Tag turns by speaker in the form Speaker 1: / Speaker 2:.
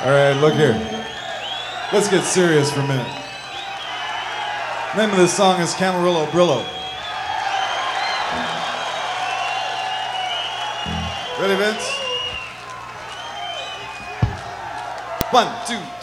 Speaker 1: All right, look here. Let's get serious for a minute. The name of this song is Camarillo Brillo. Ready, Vince? 1, 2, 3.